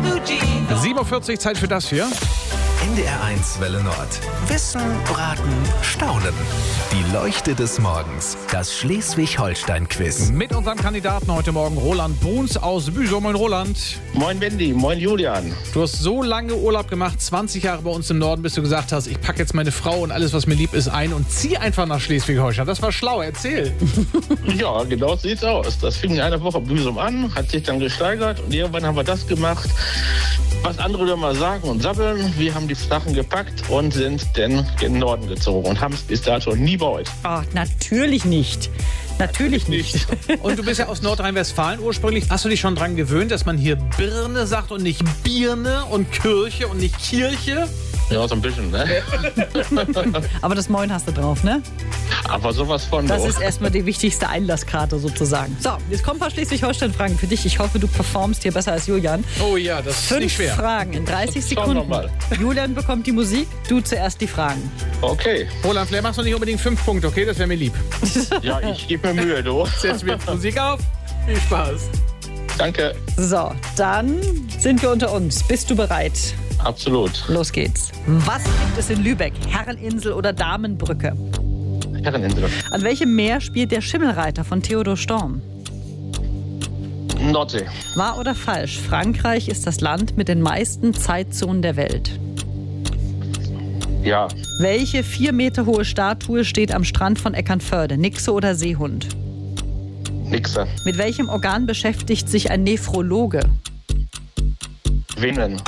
7:40 Uhr, Zeit für das hier. NDR1 Welle Nord. Wissen, Raten, Staunen. Die Leuchte des Morgens. Das Schleswig-Holstein-Quiz. Mit unserem Kandidaten heute Morgen, Roland Bruns aus Büsum. Moin Roland. Moin Wendy, moin Julian. Du hast so lange Urlaub gemacht, 20 Jahre bei uns im Norden, bis du gesagt hast, ich packe jetzt meine Frau und alles, was mir lieb ist, ein und ziehe einfach nach Schleswig-Holstein. Das war schlau, erzähl. Ja, genau so sieht's aus. Das fing eine Woche Büsum an, hat sich dann gesteigert und irgendwann haben wir das gemacht, was andere dann mal sagen und sabbeln. Wir haben die Sachen gepackt und sind dann in den Norden gezogen und haben es bis dato nie bereut. Ach, natürlich nicht. Natürlich nicht. Und du bist ja aus Nordrhein-Westfalen ursprünglich. Hast du dich schon dran gewöhnt, dass man hier Birne sagt und nicht Birne und Kirche und nicht Kirche? Ja, so ein bisschen, ne? Aber das Moin hast du drauf, ne? Aber sowas von. Das doch. ist erstmal die wichtigste Einlasskarte sozusagen. So, jetzt kommen ein paar Schleswig-Holstein-Fragen für dich. Ich hoffe, du performst hier besser als Julian. Oh ja, das ist 5 nicht schwer. Fragen in 30 Schauen wir Sekunden. mal. Julian bekommt die Musik, du zuerst die Fragen. Okay. Roland, vielleicht machst du nicht unbedingt 5 Punkte, okay? Das wäre mir lieb. Ja, ich gebe mir Mühe, du. Setz mir jetzt Musik auf. Viel Spaß. Danke. So, dann sind wir unter uns. Bist du bereit? Absolut. Los geht's. Was gibt es in Lübeck? Herreninsel oder Damenbrücke? Herreninsel. An welchem Meer spielt der Schimmelreiter von Theodor Storm? Nordsee. Wahr oder falsch? Frankreich ist das Land mit den meisten Zeitzonen der Welt. Ja. Welche 4 Meter hohe Statue steht am Strand von Eckernförde? Nixe oder Seehund? Nixe. Mit welchem Organ beschäftigt sich ein Nephrologe? Venen.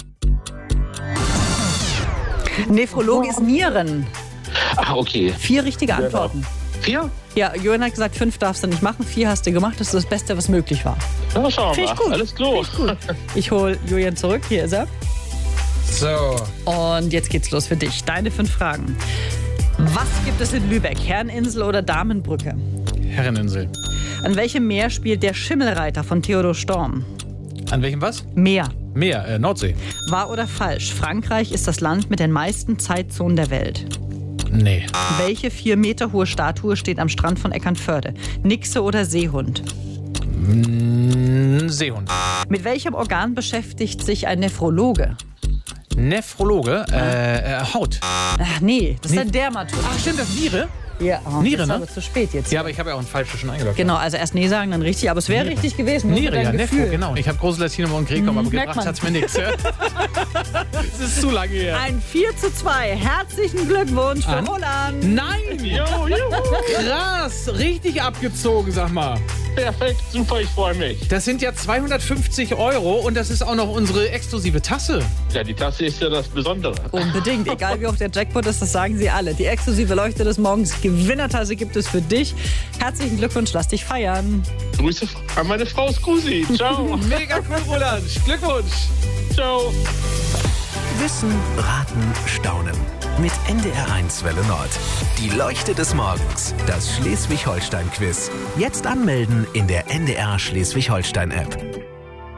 Nephrologe ist Nieren. Ah, okay. 4 richtige Antworten. 4? Ja, Jörn hat gesagt, 5 darfst du nicht machen, 4 hast du gemacht. Das ist das Beste, was möglich war. Ja, schauen wir Finde mal. ich gut. Alles klar. Ich hole Julian zurück. Hier ist er. So. Und jetzt geht's los für dich. Deine 5 Fragen. Was gibt es in Lübeck? Herreninsel oder Damenbrücke? Herreninsel. An welchem Meer spielt der Schimmelreiter von Theodor Storm? An welchem was? Meer. Meer, Nordsee. Wahr oder falsch? Frankreich ist das Land mit den meisten Zeitzonen der Welt. Nee. Welche 4 Meter hohe Statue steht am Strand von Eckernförde? Nixe oder Seehund? Seehund. Mit welchem Organ beschäftigt sich ein Nephrologe? Nephrologe, Haut. Ach nee, das ist ein Dermatolog. Ach stimmt, das Niere? Ja, oh, Niere, das ist ne? aber zu spät jetzt. Ja, aber ich habe ja auch ein falsches schon eingeloggt. Genau, also erst nee sagen, dann richtig. Aber es wäre richtig gewesen. nur Niere, mit ja, deinem Nephro, Gefühl. genau. Ich habe große Latinum und Grekom, aber merkt gebracht man. hat's mir nichts. Das ist zu lange her. Ein 4:2. Herzlichen Glückwunsch für An? Roland. Nein! Krass! Richtig abgezogen, sag mal. Perfekt, super, ich freue mich. Das sind ja 250 € und das ist auch noch unsere exklusive Tasse. Ja, die Tasse ist ja das Besondere. Unbedingt, egal wie hoch der Jackpot ist, das sagen sie alle. Die exklusive Leuchte des Morgens Gewinnertasse gibt es für dich. Herzlichen Glückwunsch, lass dich feiern. Grüße an meine Frau Scusi. Ciao. Mega cool, Roland. Glückwunsch. Ciao. Wissen, Raten, Staunen. Mit NDR1 Welle Nord. Die Leuchte des Morgens. Das Schleswig-Holstein-Quiz. Jetzt anmelden in der NDR Schleswig-Holstein-App.